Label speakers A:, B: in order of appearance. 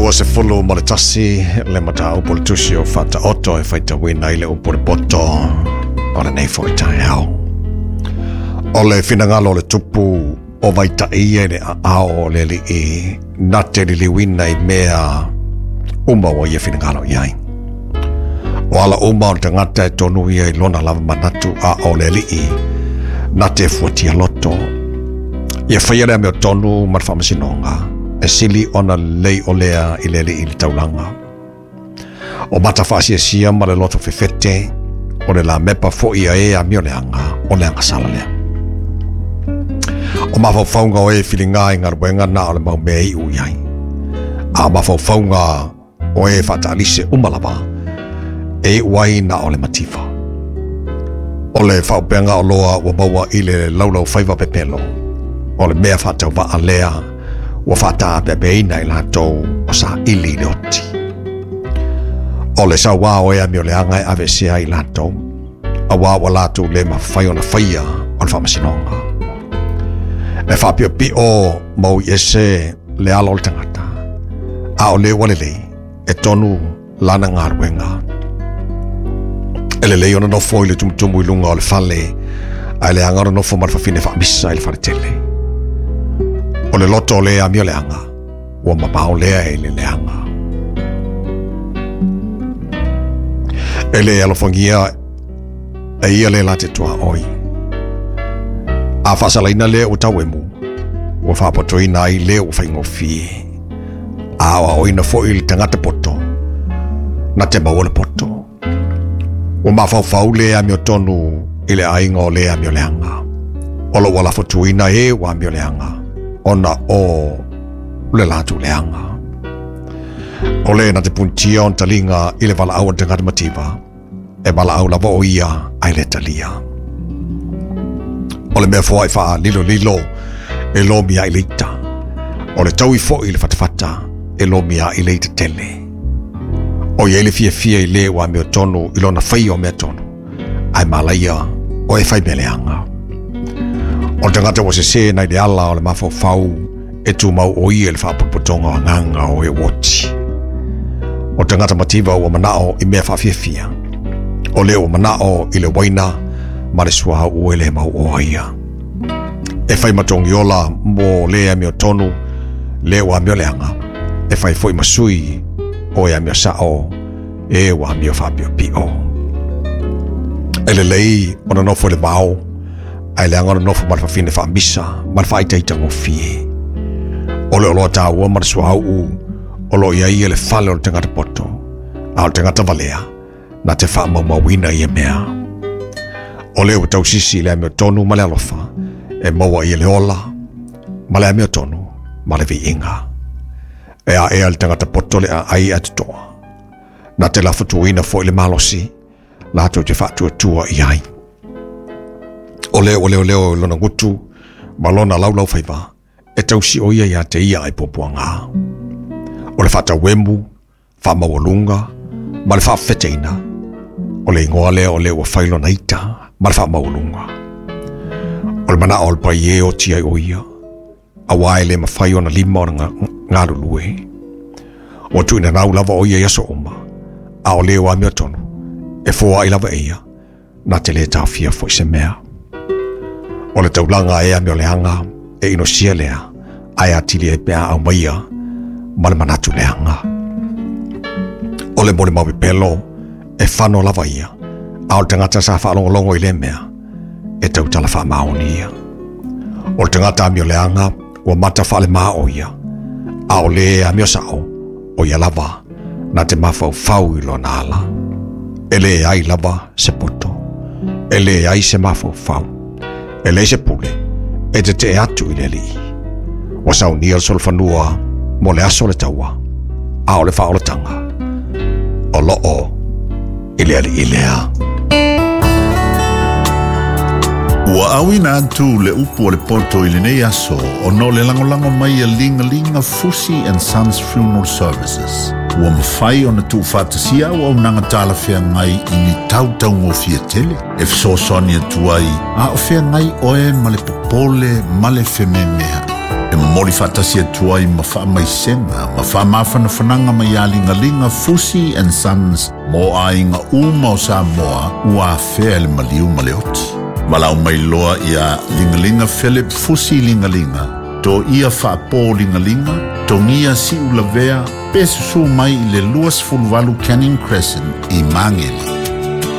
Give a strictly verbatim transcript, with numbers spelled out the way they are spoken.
A: ua se fulu mo le tasi le mata upo le tusi o fata oto e faita wina i le upo le poto o le nei fo i tai au. O le finangalo le tupu o vaita i le a ao le li i nate li li wina i mea uma wa ia finangalo iai. O ala uma o le tangata e tonu ia i lona lava manatu a o le li i nate fuatia loto. Ia whaia lea meo tonu marwhamasinonga. E sili ona lei o lea i lele i le taulanga. O mata whaasia sia ma le loto fefete, o le la mepa fo ia e a mio leanga, o leanga sala lea. O mawhau whaunga o e whilinga i ngaruenga na o le mau mea i uiai. A mawhau whaunga o e whatalise umalava, e uai na o le matifa. O le whaupenga o loa ua maua i le laulau whaiva pepelo, o le mea whatau wa a lea, wa fata bebeina i latou o sa ili le oti. O le sa wā o ea mi o le anga e avesia i latou, a wā wa latou le ma whai ona whaia o le whamasinonga. E whapio pi o mau i ese le alo le tangata, a o le walelei e tonu lana ngaruenga. E le lei ona nofo i le tumutumu i lunga o le fale, a le angaro nofo marfafine whamisa i le wharetele. O le loto le a mio leanga, ua mapao lea e le leanga. E le alofangia e ia le la te tua oi. A whasalaina le o tau emu, ua whapotoina i le o whaingofie. A oa oina fo i le tangata poto, na te maua le poto. Ua mawhau le a mio tonu i le ainga o le a mio leanga. Ola wala fotuina e wa mio leanga. Ona o le latu leanga. O le na te puntia on talinga i le wala au an tangata mativa, e wala au lava o ia ai le talia. O le mea fua i wha lilo lilo e lo mia i leita. O le tau i fo i le fatafata e lo mia i leita tele. O ia i le fia fia i le wa mea tonu i lo na whai o mea tonu, ai malaia o e whai mea leanga. O tangata wa se se nai de ala o le mafau fau e tu mau o ia le whapuputonga o nganga o e woti. O tangata mativa o manao i mea whawhiawhia. O leo o manao i le waina ma le suaha o e le mau o aia. E whai matongi ola mo lea mio tonu leo a mio leanga. E whai foi masui o e a mio sao e wa mio whapio pio. E le lei o na nofo le mau ai le angana nofo marfa fine fa misa, marfa ita ita ngofie. Ole olo ta ua marsua au, olo ia ia le fale o le tangata poto, a o tangata valea, na te wha mau mawina ia mea. Ole o tau sisi le ameo tonu ma le alofa, e maua ia le ola, ma le ameo tonu, ma le vi inga. E a ea le tangata poto le a ai atutoa. Na te lafa tuina fo ile malosi, la tau te wha tua i ai. O leo o leo leo lona ngutu, ma lona lau lau whaiva, e tausi o ia ia te ia ai popoanga. O le whata wemu, wha mawalunga, ma le wha wheteina. O le ingoa leo o leo o whailona ita, ma le wha mawalunga. O le mana o le pai e o tia o ia, a wae le ma whai ona lima o nga, ngā lulue. O tuina nau lava o ia yaso oma, a o leo a mea tonu, e fua i lava eia, na te le tawhia fo i se mea. O le taulanga e a meo leanga, e ino sia lea, ai atili e pea au maia, ma le manatu leanga. O le mole maui pelo, e whano lava ia, a o le tangata sa whaalongolongo i le mea, e tautala wha maoni ia. O le tangata a meo leanga, ua mata whaale maa o ia, a o le a meo sao, o ia lava, na te mawhau fau i lo nala. E le ai lava se poto, e le ai se mawhau fau. E le se pule, e te te atu i le li. Wa sau ni al sol fanua, mo le aso le taua, a o le wha o le tanga. O lo o, i le ali i lea.
B: Ua awina atu le upu o le poto i le nei aso, o no le langolango mai a linga linga Fusi and Sons Funeral Services. Ua mawhai o na tu whatasia o au nanga tala whea ngai i ni tau tau ngō fia tele. E fso soni atu ai, a o whea ngai oe ma le popole ma le wheme mea. E mamoli whatasi atua i mawha mai senga, mawha mawhana whananga mai alinga linga Fusi and Sons mo a inga uma o Samoa ua whea le maliu maleoti. Malau mai loa ia linga linga Philip Fusi linga linga, to ia whaapo linga linga, to ngia si ulavea, pesu su mai i le luas fulwalu Canning Crescent i Mangele.